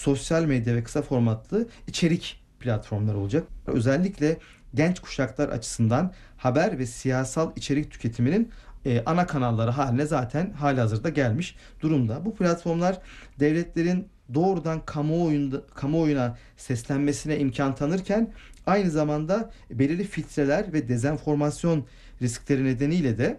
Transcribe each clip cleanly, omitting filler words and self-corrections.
sosyal medya ve kısa formatlı içerik platformları olacak. Özellikle genç kuşaklar açısından haber ve siyasal içerik tüketiminin ana kanalları haline zaten halihazırda gelmiş durumda. Bu platformlar devletlerin doğrudan kamuoyuna seslenmesine imkan tanırken aynı zamanda belirli filtreler ve dezenformasyon riskleri nedeniyle de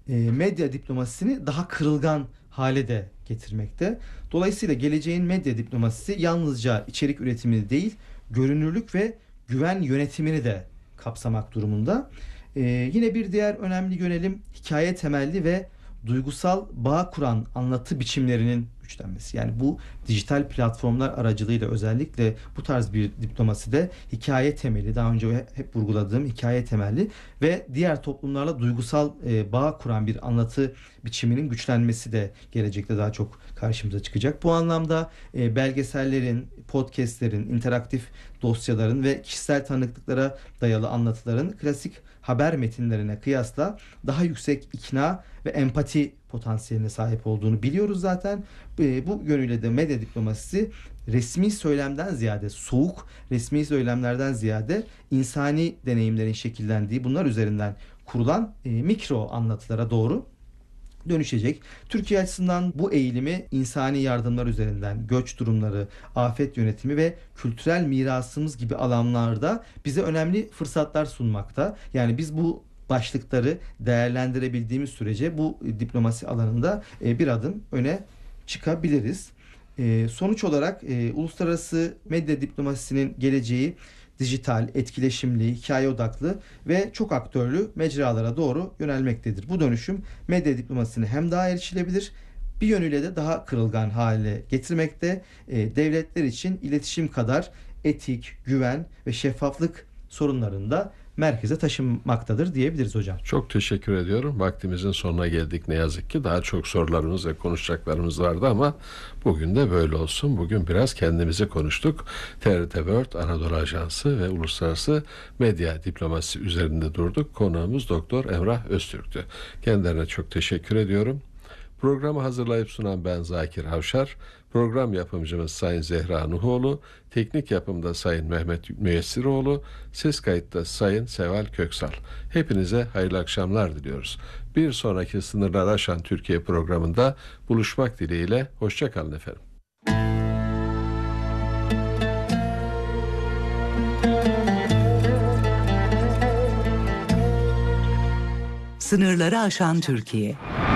medya diplomasisini daha kırılgan hale de getirmekte. Dolayısıyla geleceğin medya diplomasisi yalnızca içerik üretimini değil, görünürlük ve güven yönetimini de kapsamak durumunda. Yine bir diğer önemli yönelim hikaye temelli ve duygusal bağ kuran anlatı biçimlerinin güçlenmesi. Yani bu dijital platformlar aracılığıyla özellikle bu tarz bir diplomaside hikaye temeli, daha önce hep vurguladığım hikaye temelli ve diğer toplumlarla duygusal bağ kuran bir anlatı biçiminin güçlenmesi de gelecekte daha çok karşımıza çıkacak. Bu anlamda belgesellerin, podcastlerin, interaktif dosyaların ve kişisel tanıklıklara dayalı anlatıların klasik haber metinlerine kıyasla daha yüksek ikna ve empati potansiyeline sahip olduğunu biliyoruz zaten. Bu yönüyle de medya diplomasisi resmi söylemden ziyade, soğuk resmi söylemlerden ziyade insani deneyimlerin şekillendiği, bunlar üzerinden kurulan mikro anlatılara doğru dönüşecek. Türkiye açısından bu eğilimi insani yardımlar üzerinden, göç durumları, afet yönetimi ve kültürel mirasımız gibi alanlarda bize önemli fırsatlar sunmakta. Yani biz bu başlıkları değerlendirebildiğimiz sürece bu diplomasi alanında bir adım öne çıkabiliriz. Sonuç olarak uluslararası medya diplomasisinin geleceği dijital, etkileşimli, hikaye odaklı ve çok aktörlü mecralara doğru yönelmektedir. Bu dönüşüm medya diplomasisini hem daha erişilebilir, bir yönüyle de daha kırılgan hale getirmekte. Devletler için iletişim kadar etik, güven ve şeffaflık sorunlarını da merkeze taşınmaktadır diyebiliriz hocam. Çok teşekkür ediyorum. Vaktimizin sonuna geldik ne yazık ki. Daha çok sorularımız ve konuşacaklarımız vardı ama bugün de böyle olsun. Bugün biraz kendimizi konuştuk. TRT World, Anadolu Ajansı ve Uluslararası Medya Diplomasisi üzerinde durduk. Konuğumuz Doktor Emrah Öztürk'tü. Kendilerine çok teşekkür ediyorum. Programı hazırlayıp sunan ben Zakir Havşar. Program yapımcımız Sayın Zehra Nuhoğlu, teknik yapımda Sayın Mehmet Müyessiroğlu, ses kayıtta Sayın Seval Köksal. Hepinize hayırlı akşamlar diliyoruz. Bir sonraki Sınırları Aşan Türkiye programında buluşmak dileğiyle. Hoşça kalın efendim. Sınırları aşan Türkiye.